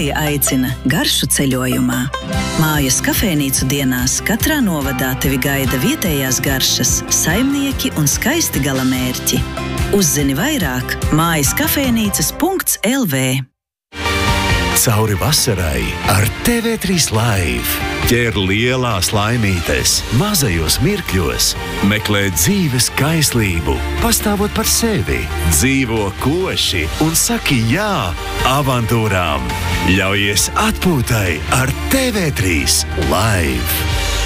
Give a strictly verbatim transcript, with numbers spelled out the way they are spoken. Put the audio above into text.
Julija aicina garšu ceļojumā. Mājas kafejnīcu dienās katrā novadā tevi gaida vietējās garšas, saimnieki un skaisti galamērķi. Uzzini vairāk mājas kafejnīcas punkts el vē. Cauri vasarai ar T V trīs Live. Ķer lielās laimītes, mazajos mirkļos. Meklē dzīves kaislību, pastāvot par sevi. Dzīvo koši un saki jā avantūrām. Ļaujies atpūtai ar T V trīs Live.